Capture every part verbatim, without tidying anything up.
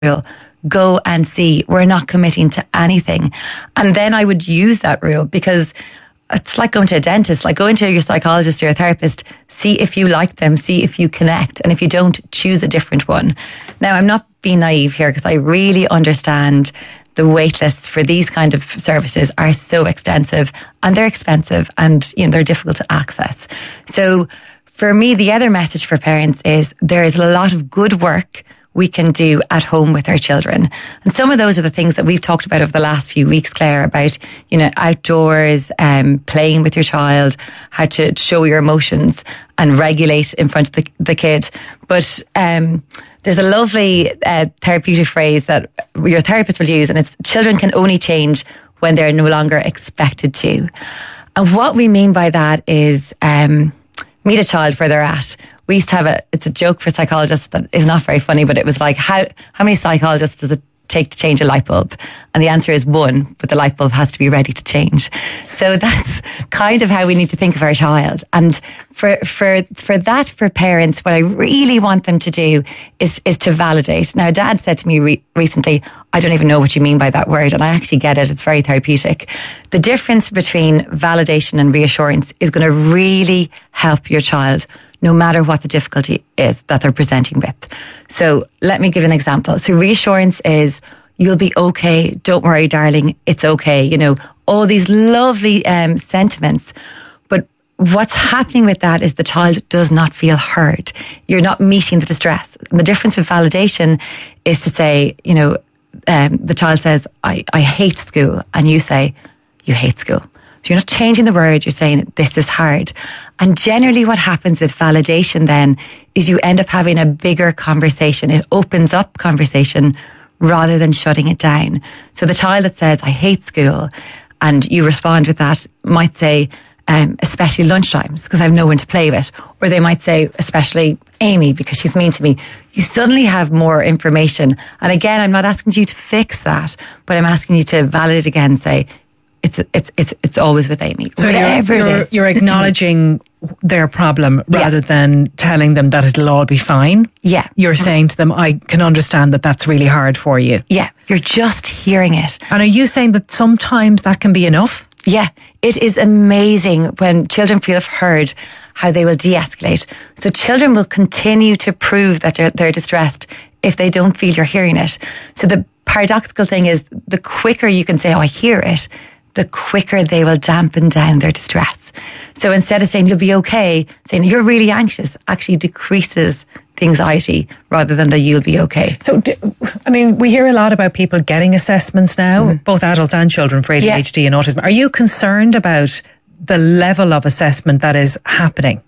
rule. Go and see. We're not committing to anything. And then I would use that rule, because it's like going to a dentist, like going to your psychologist or your therapist. See if you like them, see if you connect. And if you don't, choose a different one. Now, I'm not being naive here, because I really understand the wait lists for these kind of services are so extensive, and they're expensive, and you know they're difficult to access. So for me, the other message for parents is there is a lot of good work we can do at home with our children. And some of those are the things that we've talked about over the last few weeks, Claire, about, you know, outdoors, um, playing with your child, how to show your emotions and regulate in front of the, the kid. But um, there's a lovely uh, therapeutic phrase that your therapist will use, and it's children can only change when they're no longer expected to. And what we mean by that is um, meet a child where they're at. We used to have a, it's a joke for psychologists that is not very funny, but it was like, how, how many psychologists does it take to change a light bulb? And the answer is one, but the light bulb has to be ready to change. So that's kind of how we need to think of our child. And for, for, for that, for parents, what I really want them to do is, is to validate. Now, Dad said to me re- recently, I don't even know what you mean by that word. And I actually get it. It's very therapeutic. The difference between validation and reassurance is going to really help your child, no matter what the difficulty is that they're presenting with. So let me give an example. So reassurance is, you'll be okay. Don't worry, darling. It's okay. You know, all these lovely um, sentiments. But what's happening with that is the child does not feel heard. You're not meeting the distress. And the difference with validation is to say, you know, um, the child says, I, I hate school. And you say, you hate school. So you're not changing the word, you're saying this is hard. And generally what happens with validation then is you end up having a bigger conversation. It opens up conversation rather than shutting it down. So the child that says, I hate school, and you respond with that, might say, um, especially lunchtimes, because I have no one to play with. Or they might say, especially Amy, because she's mean to me. You suddenly have more information. And again, I'm not asking you to fix that, but I'm asking you to validate again, say, It's it's it's it's always with Amy. So whatever you're, it you're, is. you're acknowledging their problem rather Yeah. than telling them that it'll all be fine. Yeah. You're saying to them, I can understand that that's really hard for you. Yeah, you're just hearing it. And are you saying that sometimes that can be enough? Yeah, it is amazing when children feel heard how they will de-escalate. So children will continue to prove that they're, they're distressed if they don't feel you're hearing it. So the paradoxical thing is, the quicker you can say, oh, I hear it, the quicker they will dampen down their distress. So instead of saying you'll be okay, saying you're really anxious actually decreases the anxiety rather than the you'll be okay. So, do, I mean, we hear a lot about people getting assessments now, mm-hmm. both adults and children, for A D H D yeah. and autism. Are you concerned about the level of assessment that is happening?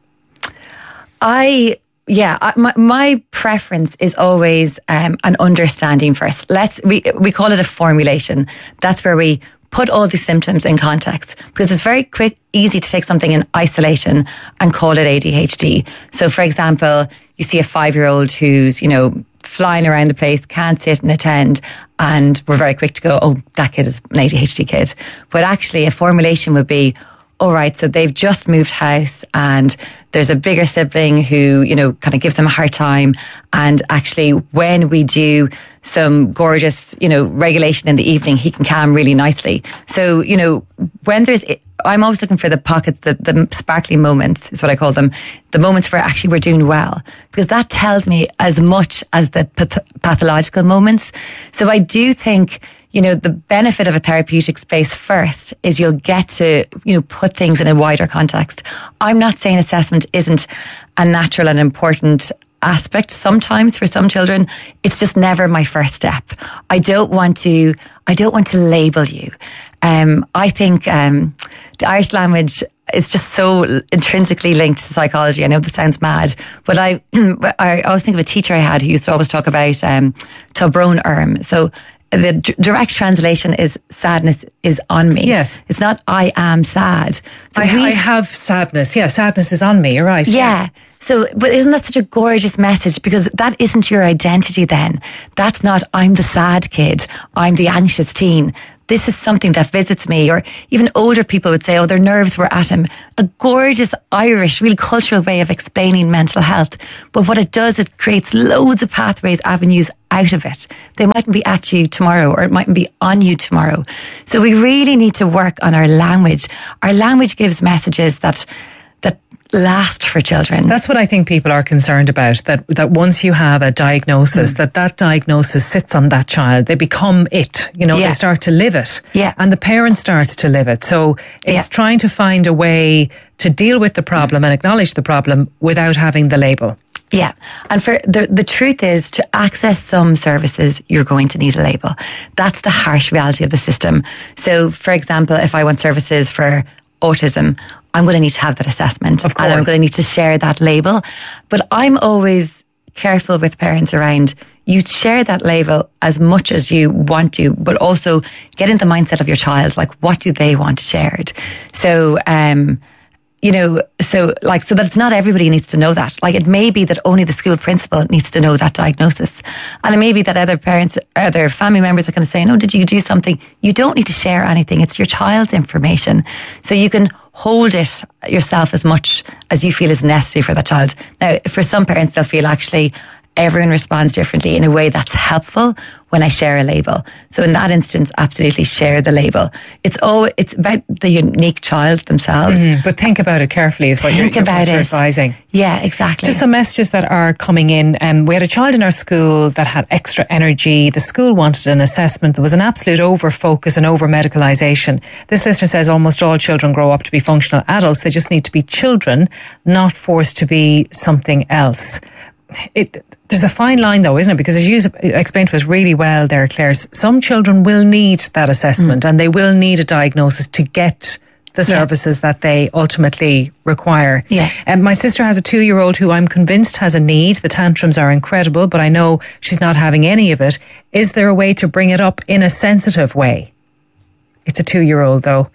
I... Yeah, I, my, my preference is always um, an understanding first. Let's we we call it a formulation. That's where we put all the symptoms in context, because it's very quick, easy to take something in isolation and call it A D H D. So, for example, you see a five-year-old who's, you know, flying around the place, can't sit and attend, and we're very quick to go, oh, that kid is an A D H D kid. But actually, a formulation would be, all right, so they've just moved house and there's a bigger sibling who, you know, kind of gives them a hard time. And actually, when we do some gorgeous, you know, regulation in the evening, he can calm really nicely. So, you know, when there's, I'm always looking for the pockets, the, the sparkly moments is what I call them, the moments where actually we're doing well, because that tells me as much as the path- pathological moments. So I do think, you know, the benefit of a therapeutic space first is you'll get to, you know, put things in a wider context. I'm not saying assessment isn't a natural and important aspect sometimes for some children. It's just never my first step. I don't want to, I don't want to label you. Um, I think, um, the Irish language is just so intrinsically linked to psychology. I know this sounds mad, but I, I always think of a teacher I had who used to always talk about, um, Tobron Erm. So, the d- direct translation is sadness is on me. Yes. It's not I am sad. So I, I have sadness. Yeah, sadness is on me. You're right. Yeah. yeah. So, but isn't that such a gorgeous message? Because that isn't your identity then. That's not, I'm the sad kid. I'm the anxious teen. this is something that visits me. Or even older people would say, oh, their nerves were at him. A gorgeous Irish, really cultural way of explaining mental health. But what it does, it creates loads of pathways, avenues out of it. They mightn't be at you tomorrow, or it mightn't be on you tomorrow. So we really need to work on our language. Our language gives messages that that last for children. That's what I think people are concerned about, that that once you have a diagnosis, mm. that that diagnosis sits on that child. They become it, you know, yeah. they start to live it. Yeah. And the parent starts to live it. So it's yeah. trying to find a way to deal with the problem mm. and acknowledge the problem without having the label. Yeah. And for the the truth is, to access some services, you're going to need a label. That's the harsh reality of the system. So, for example, if I want services for autism, I'm going to need to have that assessment. Of course. And I'm going to need to share that label. But I'm always careful with parents around, you share that label as much as you want to, but also get in the mindset of your child. Like, what do they want shared? So, um, you know, so like, so that it's not everybody needs to know that. Like, it may be that only the school principal needs to know that diagnosis. And it may be that other parents, other family members are going to say, no, did you do something? You don't need to share anything. It's your child's information. So you can hold it yourself as much as you feel is necessary for that child. Now, for some parents, they'll feel actually everyone responds differently in a way that's helpful when I share a label. So in that instance, absolutely share the label. It's all, it's about the unique child themselves. Mm-hmm. But think about it carefully is what think you're, about what you're it. advising. Yeah, exactly. Just some messages that are coming in. Um, we had a child in our school that had extra energy. The school wanted an assessment. There was an absolute over-focus and over-medicalisation. This listener says almost all children grow up to be functional adults. They just need to be children, not forced to be something else. It, there's a fine line though, isn't it? Because as you explained to us really well there, Claire, some children will need that assessment mm. and they will need a diagnosis to get the services yeah. that they ultimately require. Yeah. Um, my sister has a two-year-old who I'm convinced has a need. The tantrums are incredible, but I know she's not having any of it. Is there a way to bring it up in a sensitive way? It's a two-year-old though.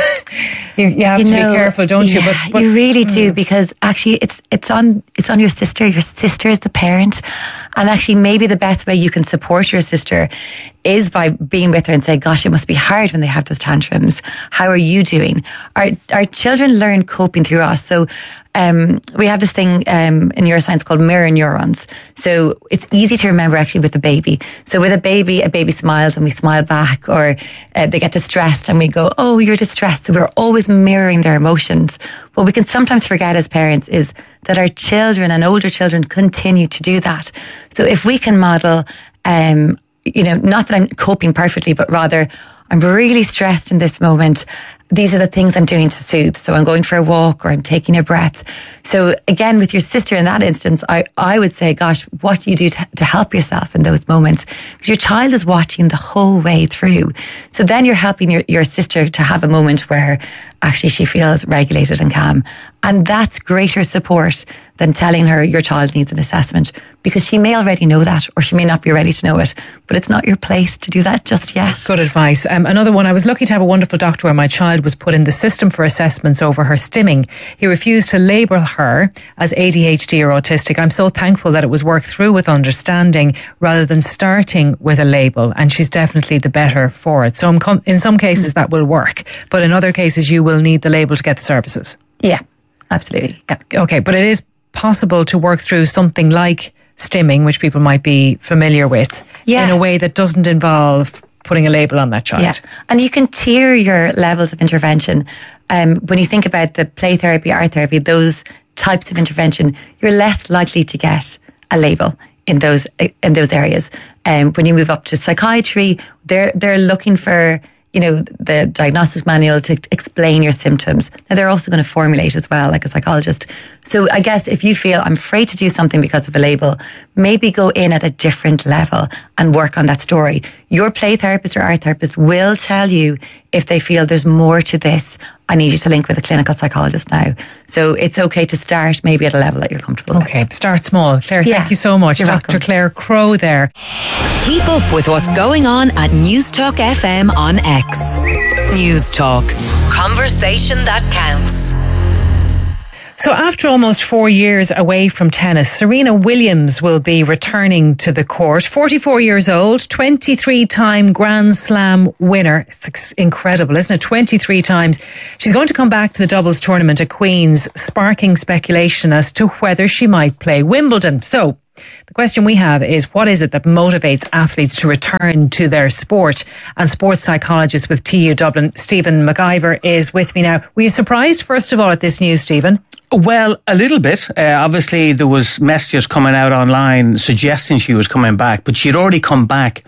you, you have you to know, be careful, don't yeah, you? But, but you really mm. do, because actually it's it's on it's on your sister. Your sister is the parent, and actually maybe the best way you can support your sister is by being with her and say, "Gosh, it must be hard when they have those tantrums. How are you doing?" Our our children learn coping through us. So um, we have this thing um, in neuroscience called mirror neurons. So it's easy to remember actually with a baby. So with a baby, a baby smiles and we smile back, or uh, they get distressed and we go, "Oh, you're distressed." So we're always mirroring their emotions. What we can sometimes forget as parents is that our children and older children continue to do that. So if we can model, um, you know, not that I'm coping perfectly, but rather I'm really stressed in this moment. These are the things I'm doing to soothe. So I'm going for a walk, or I'm taking a breath. So again, with your sister in that instance, I, I would say, gosh, what do you do to, to help yourself in those moments? Because your child is watching the whole way through. So then you're helping your, your sister to have a moment where actually she feels regulated and calm. And that's greater support than telling her your child needs an assessment, because she may already know that, or she may not be ready to know it, but it's not your place to do that just yet. Good advice. Um, another one, I was lucky to have a wonderful doctor where my child was put in the system for assessments over her stimming. He refused to label her as A D H D or autistic. I'm so thankful that it was worked through with understanding rather than starting with a label, and she's definitely the better for it. So in some cases that will work, but in other cases you will need the label to get the services. Yeah, absolutely. Yeah. Okay, but it is possible to work through something like stimming, which people might be familiar with, yeah. in a way that doesn't involve putting a label on that child. Yeah. And you can tier your levels of intervention. Um, when you think about the play therapy, art therapy, those types of intervention, you're less likely to get a label in those in those areas. Um, when you move up to psychiatry, they're they're looking for, you know, the diagnostic manual to explain your symptoms. Now, they're also going to formulate as well, like a psychologist. So I guess if you feel I'm afraid to do something because of a label, maybe go in at a different level and work on that story. Your play therapist or art therapist will tell you if they feel there's more to this. I need you to link with a clinical psychologist now. So it's okay to start maybe at a level that you're comfortable okay, with. Okay, start small. Claire, yeah. thank you so much. You're Doctor welcome. Claire Crowe there. Keep up with what's going on at News Talk F M on X. News Talk. Conversation that counts. So after almost four years away from tennis, Serena Williams will be returning to the court. forty-four years old, twenty-three-time Grand Slam winner. It's incredible, isn't it? twenty-three times. She's going to come back to the doubles tournament at Queen's, sparking speculation as to whether she might play Wimbledon. So the question we have is, what is it that motivates athletes to return to their sport? And sports psychologist with T U Dublin, Stephen McIver, is with me now. Were you surprised, first of all, at this news, Stephen? Well, a little bit. Uh, obviously, there was messages coming out online suggesting she was coming back, but she'd already come back,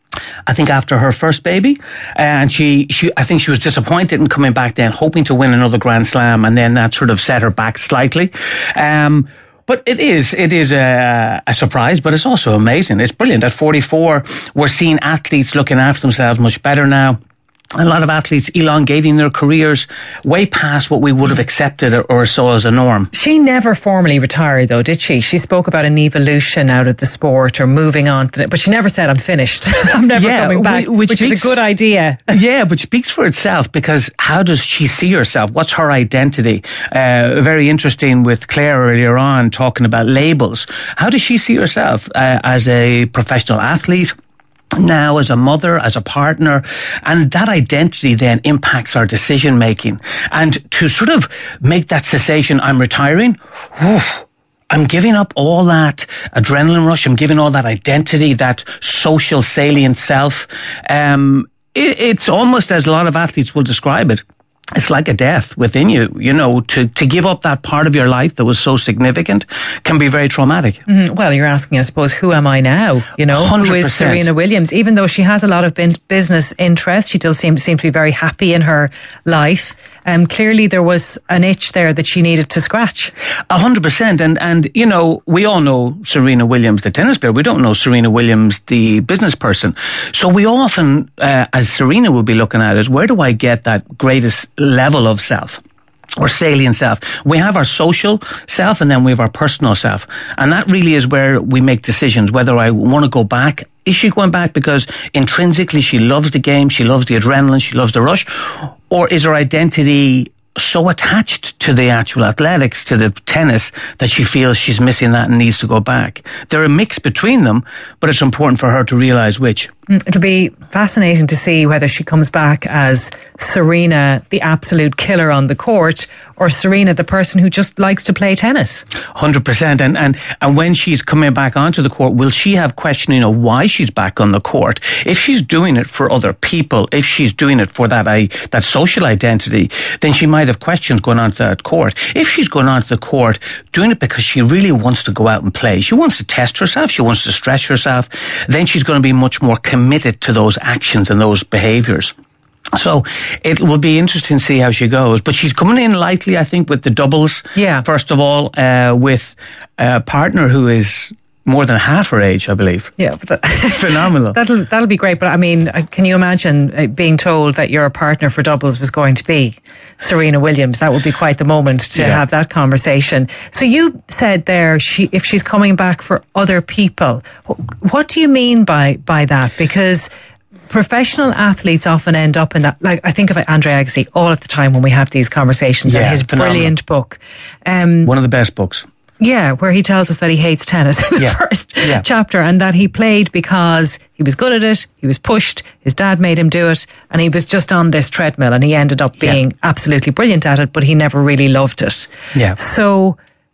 I think, after her first baby, and she, she, I think she was disappointed in coming back then, hoping to win another Grand Slam, and then that sort of set her back slightly. Um, But it is, it is a, a surprise, but it's also amazing. It's brilliant. At forty-four, we're seeing athletes looking after themselves much better now. A lot of athletes elongating their careers way past what we would have accepted or, or saw as a norm. She never formally retired, though, did she? She spoke about an evolution out of the sport or moving on, to it, but she never said, I'm finished. I'm never yeah, coming back, which, which speaks, is a good idea. Yeah, but speaks for itself, because how does she see herself? What's her identity? Uh, very interesting with Claire earlier on talking about labels. How does she see herself uh, as a professional athlete? Now as a mother, as a partner, and that identity then impacts our decision making. And to sort of make that cessation, I'm retiring, oof, I'm giving up all that adrenaline rush, I'm giving all that identity, that social salient self. Um, it, it's almost, as a lot of athletes will describe it, it's like a death within you, you know, to, to give up that part of your life that was so significant can be very traumatic. Mm-hmm. Well, you're asking, I suppose, who am I now? You know, one hundred percent. Who is Serena Williams? Even though she has a lot of business interests, she does seem, seem to be very happy in her life. Um, clearly there was an itch there that she needed to scratch. A hundred percent. And, and, you know, we all know Serena Williams, the tennis player. We don't know Serena Williams, the business person. So we often, uh, as Serena will be looking at it, where do I get that greatest level of self? Or salient self. We have our social self, and then we have our personal self. And that really is where we make decisions, whether I want to go back. Is she going back because intrinsically she loves the game, she loves the adrenaline, she loves the rush? Or is her identity so attached to the actual athletics, to the tennis, that she feels she's missing that and needs to go back? They're a mix between them, but it's important for her to realise which. It'll be fascinating to see whether she comes back as Serena, the absolute killer on the court, or Serena, the person who just likes to play tennis. one hundred percent. And, and, and when she's coming back onto the court, will she have questioning of why she's back on the court? If she's doing it for other people, if she's doing it for that, I, that social identity, then she might have questions going onto that court. If she's going onto the court, doing it because she really wants to go out and play, she wants to test herself, she wants to stretch herself, then she's going to be much more committed to those actions and those behaviours. So it will be interesting to see how she goes. But she's coming in lightly, I think, with the doubles. Yeah. First of all, uh, with a partner who is more than half her age, I believe. Yeah. But that, Phenomenal. That'll, that'll be great. But I mean, can you imagine being told that your partner for doubles was going to be Serena Williams? That would be quite the moment to yeah. have that conversation. So you said there, she, if she's coming back for other people, what do you mean by, by that? Because professional athletes often end up in that. Like, I think of Andre Agassi all of the time when we have these conversations, yeah, and his phenomenal. brilliant book. Um, One of the best books. Yeah, where he tells us that he hates tennis in the yeah. first yeah. chapter, and that he played because he was good at it, he was pushed, his dad made him do it, and he was just on this treadmill, and he ended up being yeah. absolutely brilliant at it, but he never really loved it. Yeah. So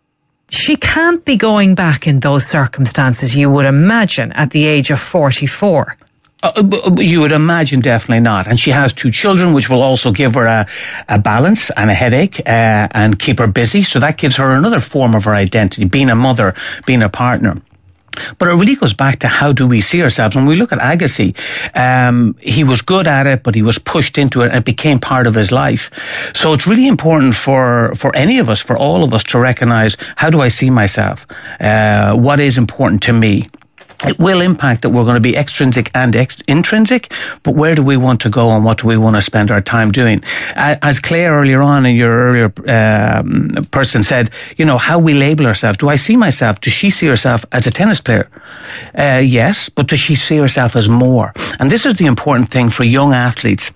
she can't be going back in those circumstances, you would imagine, at the age of forty-four. Uh, you would imagine definitely not. And she has two children, which will also give her a, a balance and a headache uh, and keep her busy. So that gives her another form of her identity, being a mother, being a partner. But it really goes back to how do we see ourselves. When we look at Agassi, um, he was good at it, but he was pushed into it and it became part of his life. So it's really important for, for any of us, for all of us, to recognise, how do I see myself? Uh, what is important to me? It will impact that we're going to be extrinsic and ex- intrinsic, but where do we want to go and what do we want to spend our time doing? Uh, as Claire earlier on in your earlier um, person said, you know, how we label ourselves. Do I see myself? Does she see herself as a tennis player? Uh, yes, but does she see herself as more? And this is the important thing for young athletes.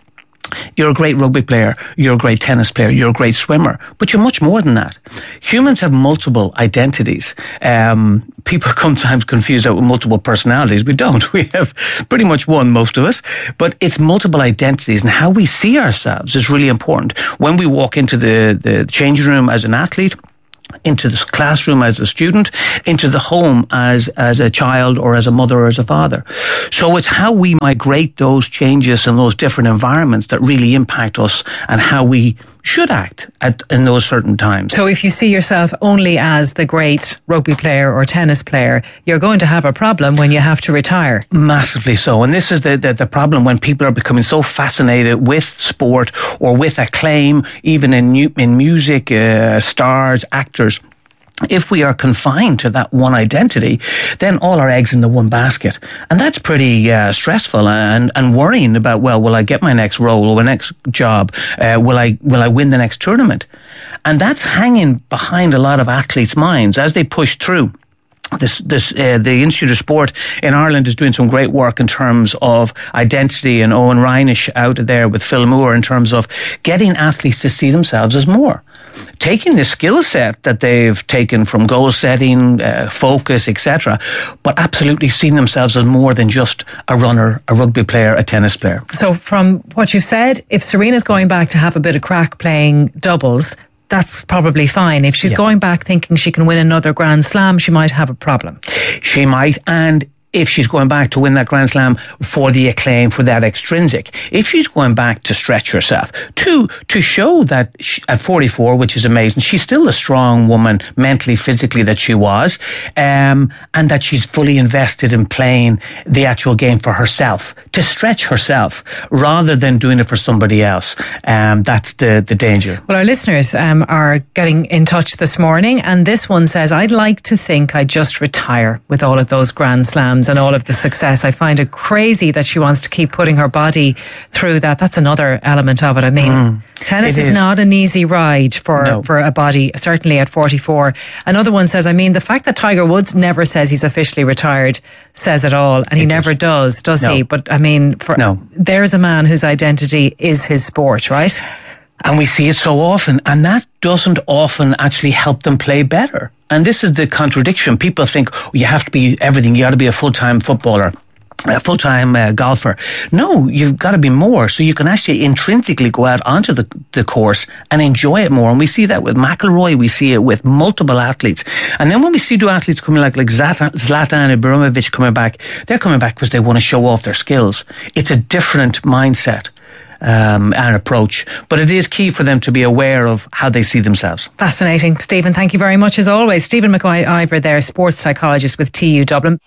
You're a great rugby player, you're a great tennis player, you're a great swimmer, but you're much more than that. Humans have multiple identities. Um, people sometimes confuse that with multiple personalities. We don't. We have pretty much one, most of us, but it's multiple identities, and how we see ourselves is really important. When we walk into the, the changing room as an athlete, into the classroom as a student, into the home as as a child or as a mother or as a father. So it's how we migrate those changes in those different environments that really impact us and how we should act at in those certain times. So if you see yourself only as the great rugby player or tennis player, you're going to have a problem when you have to retire. Massively so. And this is the, the, the problem when people are becoming so fascinated with sport or with acclaim, even in, in music, uh, stars, actors. If we are confined to that one identity, then all our eggs in the one basket. And that's pretty uh, stressful and, and worrying about, well, will I get my next role or my next job? Uh, will I will I win the next tournament? And that's hanging behind a lot of athletes' minds as they push through. This, this, uh, the Institute of Sport in Ireland is doing some great work in terms of identity, and Owen Reinish out there with Phil Moore in terms of getting athletes to see themselves as more. Taking the skill set that they've taken from goal setting, uh, focus, et cetera, but absolutely seeing themselves as more than just a runner, a rugby player, a tennis player. So from what you've said, if Serena's going back to have a bit of crack playing doubles, that's probably fine. If she's yeah. going back thinking she can win another Grand Slam, she might have a problem. She might, and if she's going back to win that Grand Slam for the acclaim, for that extrinsic, if she's going back to stretch herself, to to show that she, at forty-four, which is amazing, she's still a strong woman mentally, physically that she was, um, and that she's fully invested in playing the actual game for herself, to stretch herself rather than doing it for somebody else. Um, that's the, the danger. Well, our listeners um, are getting in touch this morning, and this one says, I'd like to think I'd just retire with all of those Grand Slams and all of the success. I find it crazy that she wants to keep putting her body through that. That's another element of it. I mean, mm, tennis is, is not an easy ride for, no. for a body, certainly at forty-four. Another one says, I mean, the fact that Tiger Woods never says he's officially retired says it all, and he it never does, does no. he? But I mean, for, no. there's a man whose identity is his sport, right? And we see it so often, and that doesn't often actually help them play better. And this is the contradiction. People think, oh, you have to be everything. You got to be a full-time footballer, a full-time uh, golfer. No, you've got to be more, so you can actually intrinsically go out onto the, the course and enjoy it more. And we see that with McIlroy. We see it with multiple athletes. And then when we see two athletes coming like, like Zlatan, Zlatan Ibrahimovic coming back, they're coming back because they want to show off their skills. It's a different mindset. Um, and approach, but it is key for them to be aware of how they see themselves. Fascinating. Stephen, thank you very much as always. Stephen McIver there, sports psychologist with T U Dublin.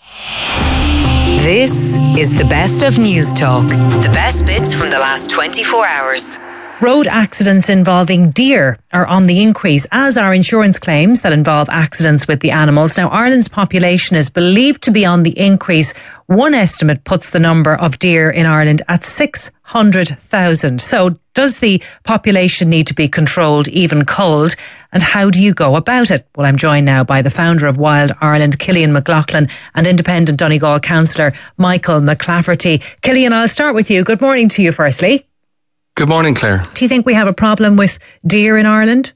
This is the best of News Talk. The best bits from the last twenty-four hours. Road accidents involving deer are on the increase, as are insurance claims that involve accidents with the animals. Now, Ireland's population is believed to be on the increase. One estimate puts the number of deer in Ireland at six hundred thousand. So does the population need to be controlled, even culled? And how do you go about it? Well, I'm joined now by the founder of Wild Ireland, Killian McLaughlin, and independent Donegal councillor, Michael McClafferty. Killian, I'll start with you. Good morning to you firstly. Good morning, Claire. Do you think we have a problem with deer in Ireland?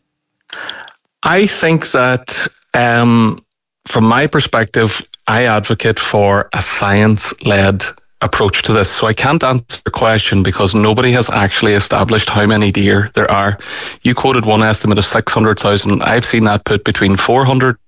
I think that, um, from my perspective, I advocate for a science-led approach to this. So I can't answer the question because nobody has actually established how many deer there are. You quoted one estimate of six hundred thousand. I've seen that put between four hundred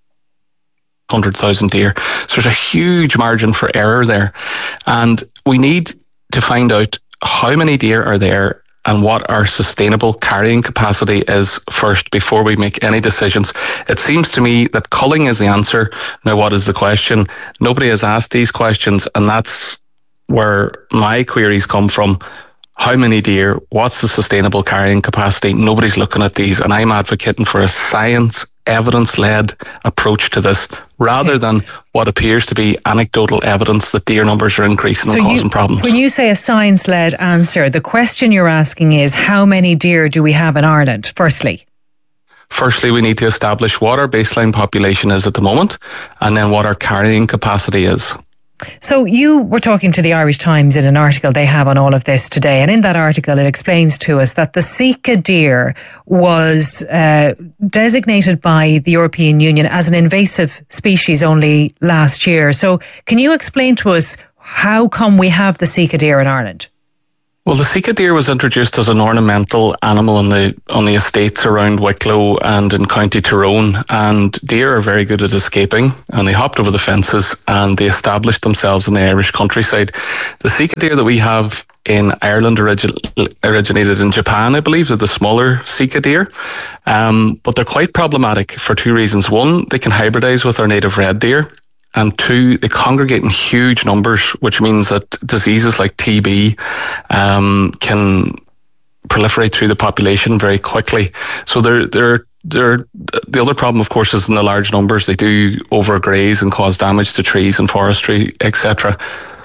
one hundred thousand deer. So there's a huge margin for error there. And we need to find out how many deer are there and what our sustainable carrying capacity is first before we make any decisions. It seems to me that culling is the answer. Now, what is the question? Nobody has asked these questions, and that's where my queries come from. How many deer? What's the sustainable carrying capacity? Nobody's looking at these, and I'm advocating for a science, evidence-led approach to this, rather than what appears to be anecdotal evidence that deer numbers are increasing so and causing you, problems. When you say a science-led answer, the question you're asking is, how many deer do we have in Ireland, firstly? Firstly, we need to establish what our baseline population is at the moment, and then what our carrying capacity is. So you were talking to the Irish Times in an article they have on all of this today, and in that article it explains to us that the Sika deer was uh, designated by the European Union as an invasive species only last year. So can you explain to us how come we have the Sika deer in Ireland? Well, the Sika deer was introduced as an ornamental animal on the on the estates around Wicklow and in County Tyrone, and deer are very good at escaping, and they hopped over the fences and they established themselves in the Irish countryside. The Sika deer that we have in Ireland origin, originated in Japan, I believe. They're the smaller Sika deer, um, but they're quite problematic for two reasons. One, they can hybridize with our native red deer. And two, they congregate in huge numbers, which means that diseases like T B um, can proliferate through the population very quickly. So they're, they're, they're, the other problem, of course, is in the large numbers. They do overgraze and cause damage to trees and forestry, et cetera.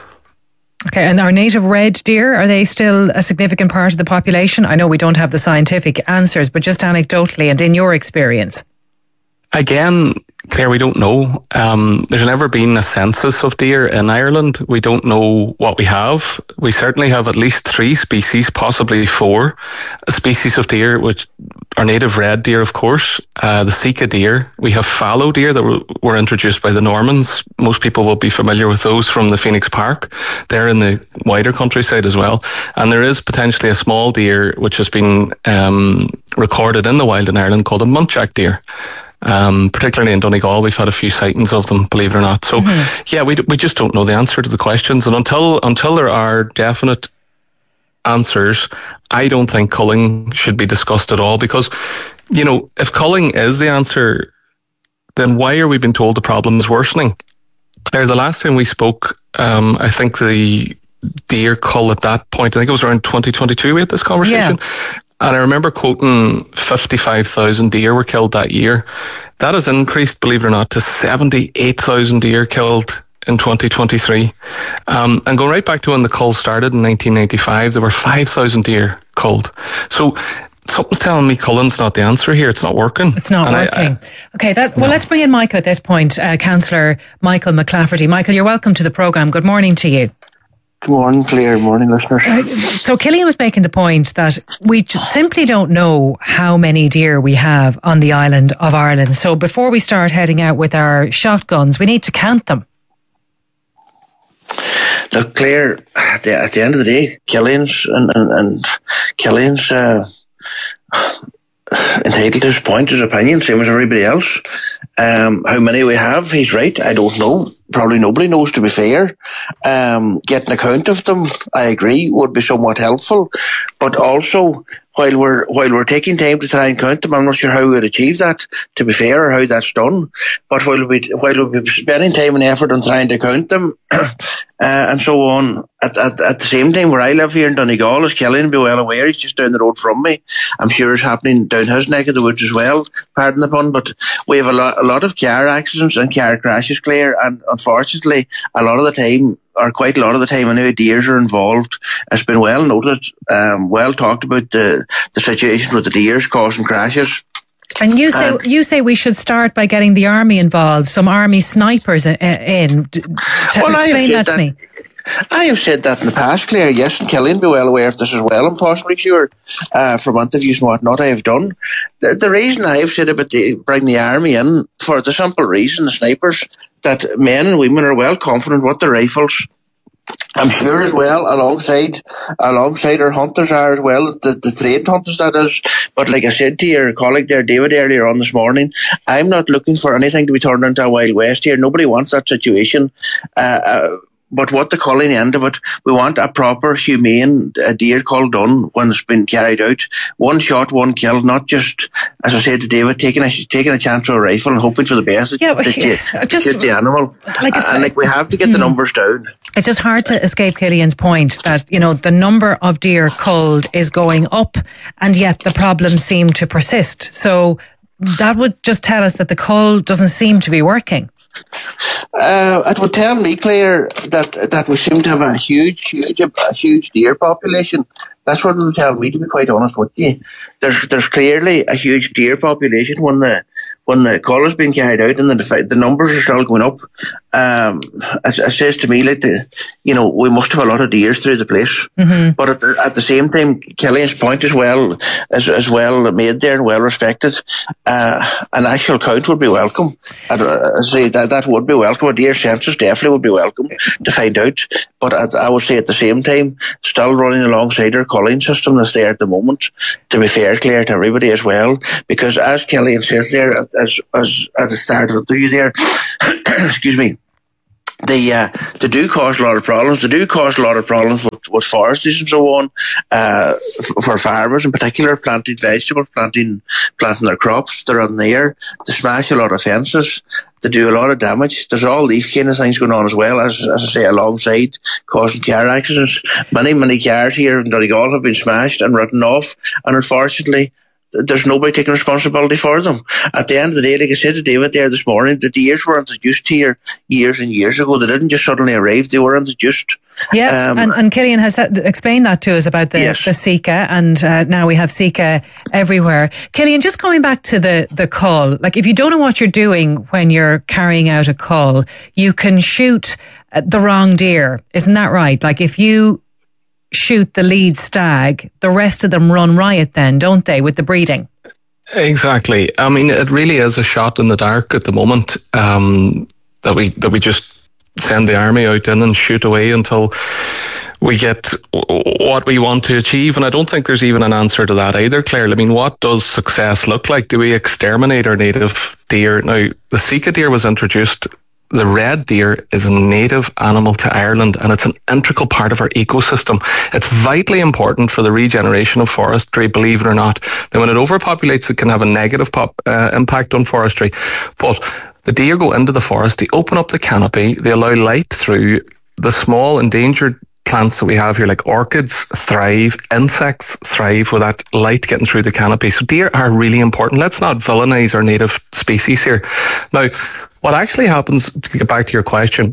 Okay, and our native red deer, are they still a significant part of the population? I know we don't have the scientific answers, but just anecdotally and in your experience. Again, Claire, we don't know. Um, there's never been a census of deer in Ireland. We don't know what we have. We certainly have at least three species, possibly four species of deer, which are native red deer, of course, uh, the Sika deer. We have fallow deer that were, were introduced by the Normans. Most people will be familiar with those from the Phoenix Park. They're in the wider countryside as well. And there is potentially a small deer which has been um, recorded in the wild in Ireland called a muntjac deer. Um, particularly in Donegal, we've had a few sightings of them, believe it or not. So, mm-hmm. yeah, we we just don't know the answer to the questions, and until until there are definite answers, I don't think culling should be discussed at all. Because, you know, if culling is the answer, then why are we being told the problem is worsening? Claire, the last time we spoke, um, I think the deer cull at that point, I think it was around twenty twenty-two. We had this conversation. Yeah. And I remember quoting fifty-five thousand deer were killed that year. That has increased, believe it or not, to seventy-eight thousand deer killed in twenty twenty-three. Um, and going right back to when the cull started in nineteen ninety-five, there were five thousand deer culled. So something's telling me culling's not the answer here. It's not working. It's not and working. I, I, okay, that, well, no. Let's bring in Michael at this point, uh, Councillor Michael McClafferty. Michael, you're welcome to the programme. Good morning to you. Good morning, Claire. Good morning, listeners. Uh, so Killian was making the point that we simply don't know how many deer we have on the island of Ireland. So before we start heading out with our shotguns, we need to count them. Look, Claire, at the, at the end of the day, Killian's and, and, and Killian's uh, entitled to his point, his opinion, same as everybody else. Um, how many we have, he's right, I don't know. Probably nobody knows, to be fair. Um, getting a count of them, I agree, would be somewhat helpful. But also, while we're while we're taking time to try and count them, I'm not sure how we would achieve that, to be fair, or how that's done. But while we while we'll be spending time and effort on trying to count them, uh, and so on, at, at at the same time, where I live here in Donegal, as Killian be well aware, he's just down the road from me. I'm sure it's happening down his neck of the woods as well, pardon the pun, but we have a lot a lot of car accidents and car crashes, Claire, and unfortunately, a lot of the time, or quite a lot of the time anyway, deers are involved. It's been well noted, um, well talked about the, the situation with the deers causing crashes. And you say um, you say we should start by getting the army involved, some army snipers in. in. T- well, explain that to that, me. I have said that in the past, Claire, yes, and Killian be well aware of this as well, I'm possibly sure, uh, from interviews and whatnot I have done. The, the reason I have said about the, bring the army in, for the simple reason, the snipers, that men and women are well confident with their rifles. I'm sure as well, alongside alongside our hunters are as well, the, the trained hunters that is. But like I said to your colleague there, David, earlier on this morning, I'm not looking for anything to be turned into a Wild West here. Nobody wants that situation. Uh, uh, But what the culling end of it, we want a proper, humane uh, deer cull done when it's been carried out. One shot, one kill, not just, as I said to David, taking a taking a chance with a rifle and hoping for the best yeah, that you just, shoot the animal. Like and, and like we have to get the numbers down. It's just hard to escape Killian's point that, you know, the number of deer culled is going up and yet the problems seem to persist. So that would just tell us that the cull doesn't seem to be working. Uh, it would tell me, Claire, that that we seem to have a huge, huge, a huge deer population. That's what it would tell me, to be quite honest with you. There's there's clearly a huge deer population when the when the call has been carried out and the the numbers are still going up, um, it, it says to me like the, you know, we must have a lot of deers through the place. Mm-hmm. But at the, at the same time, Killian's point as well is as well made there and well respected. Uh, an actual count would be welcome. I'd uh, say that that would be welcome. A deer census definitely would be welcome to find out. But at, I would say at the same time, still running alongside our culling system that's there at the moment. To be fair, Claire, to everybody as well, because as Killian says there, as as at the start of the there, excuse me. They, uh, they do cause a lot of problems. They do cause a lot of problems with, with forests and so on, uh, f- for farmers in particular, planting vegetables, planting, planting their crops. They're on there. They smash a lot of fences. They do a lot of damage. There's all these kind of things going on as well, as, as I say, alongside causing car accidents. Many, many cars here in Donegal have been smashed and written off, and unfortunately, there's nobody taking responsibility for them. At the end of the day, like I said to David there this morning, the deers were introduced here years and years ago. They didn't just suddenly arrive. They were introduced. Yeah, um, and, and Killian has explained that to us about the, yes. the Sika, and uh, now we have Sika everywhere. Killian, just coming back to the, the call, like if you don't know what you're doing when you're carrying out a call, you can shoot the wrong deer. Isn't that right? Like if you shoot the lead stag, the rest of them run riot then, don't they, with the breeding? Exactly. I mean, it really is a shot in the dark at the moment, um, that we that we just send the army out in and shoot away until we get what we want to achieve. And I don't think there's even an answer to that either, Claire. I mean, what does success look like? Do we exterminate our native deer? Now, the Sika deer was introduced. The red deer is a native animal to Ireland, and it's an integral part of our ecosystem. It's vitally important for the regeneration of forestry, believe it or not. Now, when it overpopulates, it can have a negative pop, uh, impact on forestry. But the deer go into the forest, they open up the canopy, they allow light through. The small endangered plants that we have here, like orchids, thrive. Insects thrive with that light getting through the canopy. So deer are really important. Let's not villainize our native species here. Now, what actually happens, to get back to your question,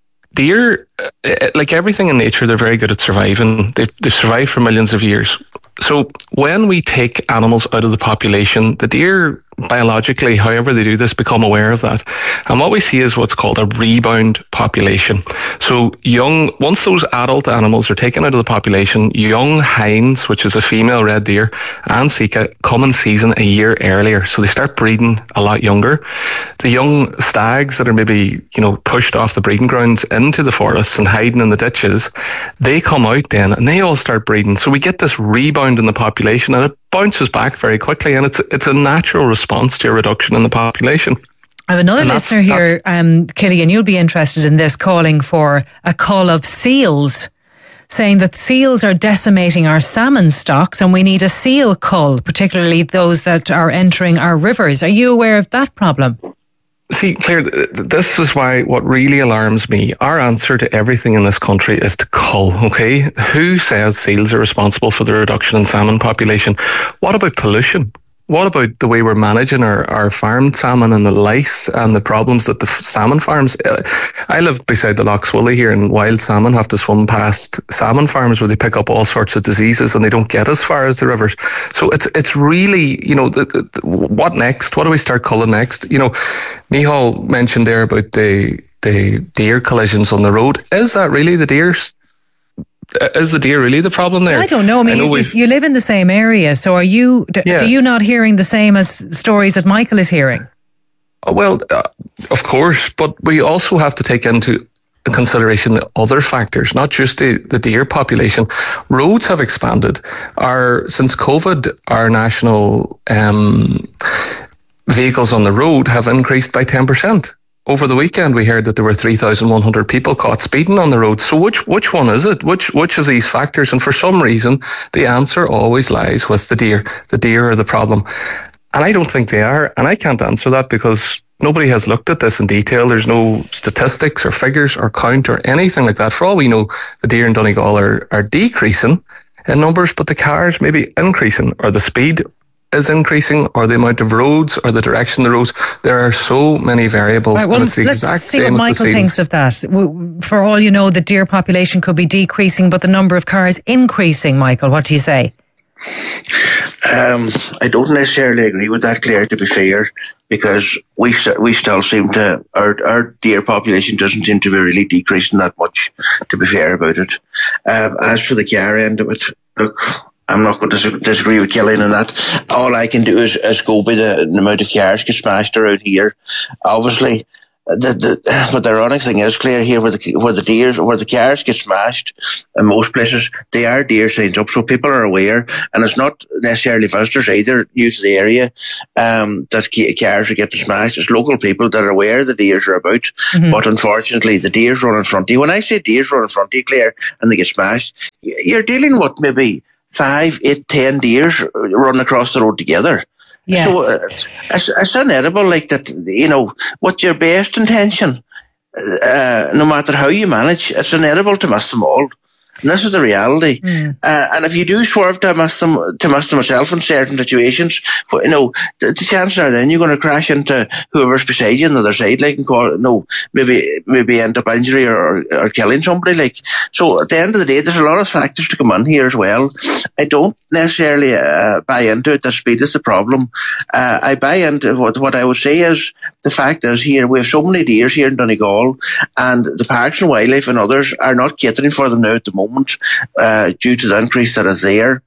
deer, like everything in nature, they're very good at surviving. They've, they've survived for millions of years. So when we take animals out of the population, the deer, biologically, however they do this, become aware of that. And what we see is what's called a rebound population. So young, once those adult animals are taken out of the population, young hinds, which is a female red deer, and Sika, come in season a year earlier. So they start breeding a lot younger. The young stags that are maybe, you know, pushed off the breeding grounds into the forests and hiding in the ditches, they come out then and they all start breeding. So we get this rebound in the population, and it bounces back very quickly, and it's it's a natural response to a reduction in the population. I have another and listener here, um, Killian, you'll be interested in this, calling for a cull of seals, saying that seals are decimating our salmon stocks and we need a seal cull, particularly those that are entering our rivers. Are you aware of that problem? See, Claire, this is why what really alarms me, our answer to everything in this country is to cull, okay? Who says seals are responsible for the reduction in salmon population? What about pollution? What about the way we're managing our, our farmed salmon and the lice and the problems that the salmon farms... I live beside the Lough Swilly here, and wild salmon have to swim past salmon farms where they pick up all sorts of diseases and they don't get as far as the rivers. So it's it's really, you know, the, the, what next? What do we start culling next? You know, Micheál mentioned there about the, the deer collisions on the road. Is that really the deers? Is the deer really the problem there? I don't know. I mean, I know you, you live in the same area, so are you? Do, yeah. do you not hearing the same as stories that Michael is hearing? Well, uh, of course, but we also have to take into consideration the other factors, not just the, the deer population. Roads have expanded. Our since COVID, our national um, vehicles on the road have increased by ten percent. Over the weekend, we heard that there were three thousand one hundred people caught speeding on the road. So which which one is it? Which which of these factors? And for some reason, the answer always lies with the deer. The deer are the problem. And I don't think they are. And I can't answer that because nobody has looked at this in detail. There's no statistics or figures or count or anything like that. For all we know, the deer in Donegal are, are decreasing in numbers, but the cars may be increasing, or the speed is increasing, or the amount of roads, or the direction of the roads. There are so many variables. Right, well, and it's the let's exact see same what Michael thinks of that. For all you know, the deer population could be decreasing, but the number of cars increasing. Michael, what do you say? Um, I don't necessarily agree with that, Claire, to be fair, because we we still seem to, our, our deer population doesn't seem to be really decreasing that much, to be fair about it. Um, as for the car end of it, look, I'm not going to disagree with Killian on that. All I can do is, is go by the, the amount of cars get smashed around here. Obviously, the, the, but the ironic thing is, Claire, here where the where the deer where the cars get smashed in most places, they are deer signs up, so people are aware, and it's not necessarily visitors either new to the area um, that cars are getting smashed. It's local people that are aware the deers are about, mm-hmm. but unfortunately, the deers run in front of you. When I say deers run in front of you, Claire, and they get smashed, you're dealing with maybe five, eight, ten deers running across the road together. Yes. So uh, it's, it's inedible, like that, you know, with your best intention, uh, no matter how you manage, it's inedible to miss them all. And this is the reality. Mm. Uh, and if you do swerve to miss them, to miss them yourself in certain situations, you know, the, the chances are then you're going to crash into whoever's beside you on the other side, like, and call, no, maybe, maybe end up injury or, or, or killing somebody, like. So at the end of the day, there's a lot of factors to come in here as well. I don't necessarily, uh, buy into it that speed is the problem. Uh, I buy into what, what I would say is, the fact is here, we have so many deers here in Donegal, and the Parks and Wildlife and others are not catering for them now at the moment. Uh, due to the increase that is there.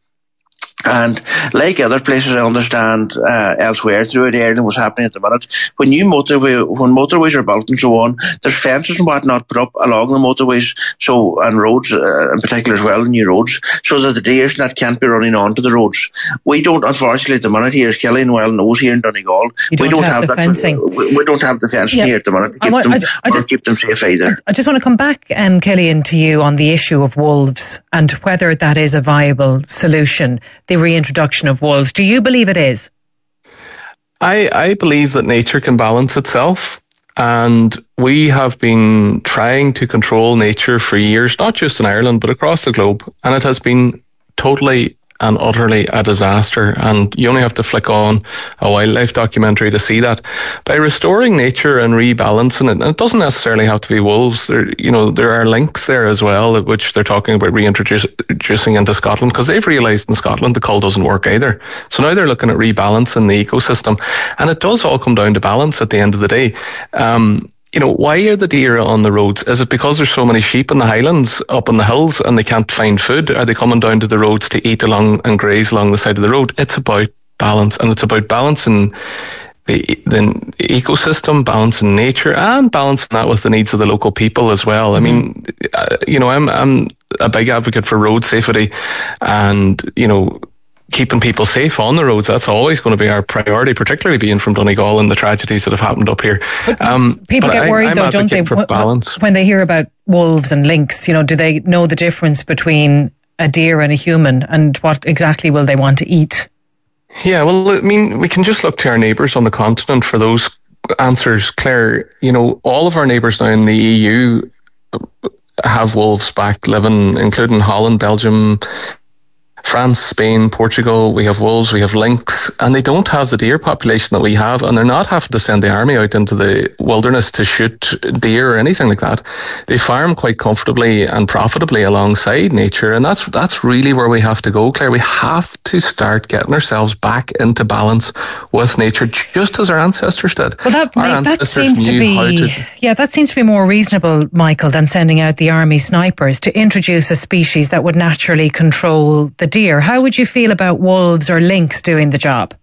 And like other places, I understand uh, elsewhere throughout Ireland, what's happening at the minute. When new motorway, when motorways are built and so on, there's fences and whatnot put up along the motorways, so and roads uh, in particular as well, new roads, so that the deer that can't be running onto the roads. We don't, unfortunately, at the minute here, as Killian well knows here in Donegal, you don't we don't have, have the that. Fencing. We, we don't have the fencing yeah. here at the minute to keep want, them I, I just, or keep them safe either. I just want to come back, um, Killian, to you on the issue of wolves and whether that is a viable solution. The reintroduction of wolves. Do you believe it is? I, I believe that nature can balance itself, and we have been trying to control nature for years, not just in Ireland, but across the globe, and it has been totally and utterly a disaster. And you only have to flick on a wildlife documentary to see that. By restoring nature and rebalancing it, and it doesn't necessarily have to be wolves. There, you know, there are lynx there as well, which they're talking about reintroducing into Scotland, because they've realised in Scotland the cull doesn't work either. So now they're looking at rebalancing the ecosystem, and it does all come down to balance at the end of the day. Um, You know, why are the deer on the roads? Is it because there's so many sheep in the highlands, up in the hills, and they can't find food? Are they coming down to the roads to eat along and graze along the side of the road? It's about balance, and it's about balancing the, the ecosystem, balancing nature, and balancing that with the needs of the local people as well. I mean, uh, you know, I'm I'm a big advocate for road safety, and, you know, keeping people safe on the roads. That's always going to be our priority, particularly being from Donegal and the tragedies that have happened up here. Um, people get worried I, though, don't they, for balance. when they hear about wolves and lynx? You know, do they know the difference between a deer and a human, and what exactly will they want to eat? Yeah, well, I mean, we can just look to our neighbours on the continent for those answers, Claire. You know, all of our neighbours now in the E U have wolves back living, including Holland, Belgium, France, Spain, Portugal. We have wolves, we have lynx, and they don't have the deer population that we have, and they're not having to send the army out into the wilderness to shoot deer or anything like that. They farm quite comfortably and profitably alongside nature, and that's that's really where we have to go, Claire. We have to start getting ourselves back into balance with nature, just as our ancestors did. Well, that, our mate, that ancestors seems to knew be how to... yeah, that seems to be more reasonable, Michael, than sending out the army snipers to introduce a species that would naturally control the deer. How would you feel about wolves or lynx doing the job?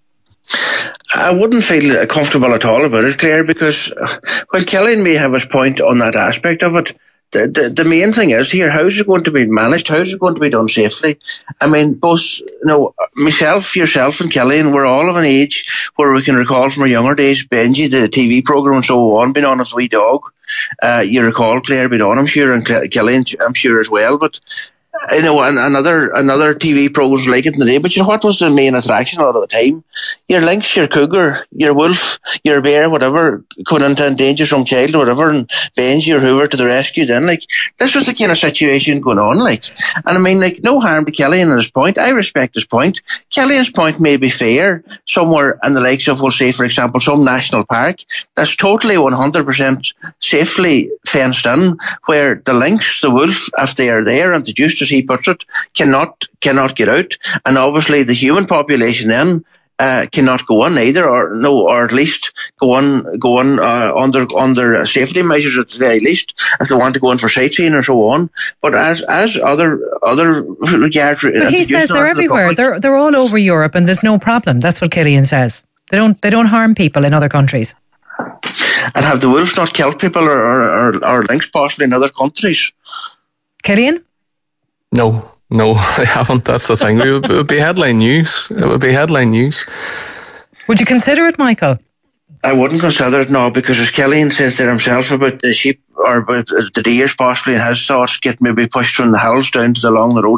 I wouldn't feel comfortable at all about it, Claire, because while Killian may have his point on that aspect of it, the, the, the main thing is here, how is it going to be managed? How is it going to be done safely? I mean, both, you know, myself, yourself and Killian, we're all of an age where we can recall from our younger days, Benji, the T V programme and so on, being on as a wee dog. Uh, you recall Claire being on, I'm sure, and Killian, I'm sure as well, but you know, and another another T V programs like it in the day, but you know what was the main attraction a lot of the time? Your lynx, your cougar, your wolf, your bear, whatever, could endanger some child or whatever, and Benji or whoever to the rescue then. Like, this was the kind of situation going on, like. And I mean, like, no harm to Killian and his point. I respect his point. Killian's point may be fair somewhere in the likes of, we'll say, for example, some national park that's totally one hundred percent safely fenced in, where the lynx, the wolf, if they are there and the juice, as he puts it, cannot cannot get out, and obviously the human population then uh, cannot go on either, or no, or at least go on go on uh, under under safety measures at the very least if they want to go in for sightseeing or so on. But as as other other regards, but he says they're everywhere. They're they're all over Europe, and there's no problem. That's what Killian says. They don't they don't harm people in other countries. And have the wolves not killed people or or, or, or lynx possibly in other countries? Killian? No, no, they haven't. That's the thing. It would, it would be headline news. It would be headline news. Would you consider it, Michael? I wouldn't consider it, no, because as Killian says there himself about the sheep or about the deers possibly in his thoughts get maybe pushed from the hills down to the along the road